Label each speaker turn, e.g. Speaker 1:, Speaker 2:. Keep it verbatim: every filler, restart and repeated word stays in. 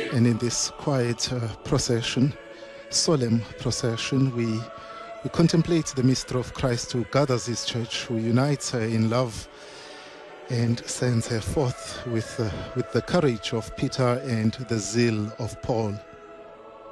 Speaker 1: And in this quiet uh, procession, solemn procession, we, we contemplate the mystery of Christ who gathers his church, who unites her in love and sends her forth with, uh, with the courage of Peter and the zeal of Paul.